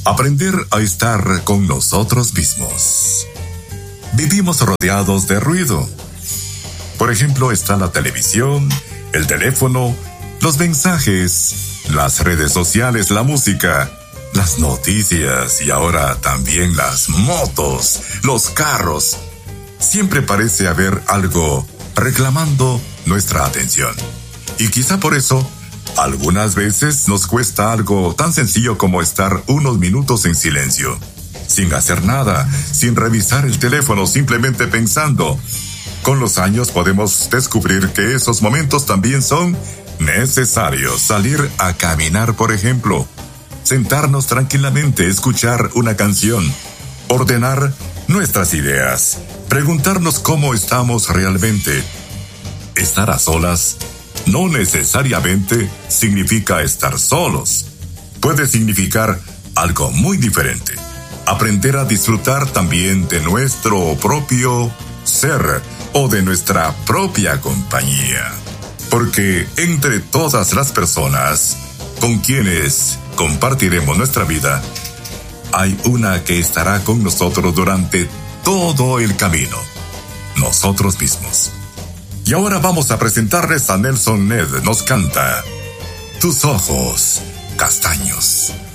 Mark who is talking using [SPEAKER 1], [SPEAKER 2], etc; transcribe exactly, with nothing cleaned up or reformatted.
[SPEAKER 1] Aprender a estar con nosotros mismos. Vivimos rodeados de ruido. Por ejemplo, está la televisión, el teléfono, los mensajes, las redes sociales, la música, las noticias y ahora también las motos, los carros. Siempre parece haber algo reclamando nuestra atención. Y quizá por eso, algunas veces nos cuesta algo tan sencillo como estar unos minutos en silencio, sin hacer nada, sin revisar el teléfono, simplemente pensando. Con los años podemos descubrir que esos momentos también son necesarios. Salir a caminar, por ejemplo, sentarnos tranquilamente, escuchar una canción, ordenar nuestras ideas, preguntarnos cómo estamos realmente. Estar a solas no necesariamente significa estar solos. Puede significar algo muy diferente. Aprender a disfrutar también de nuestro propio ser o de nuestra propia compañía. Porque entre todas las personas con quienes compartiremos nuestra vida, hay una que estará con nosotros durante todo el camino: nosotros mismos. Y ahora vamos a presentarles a Nelson Ned. Nos canta Tus ojos castaños.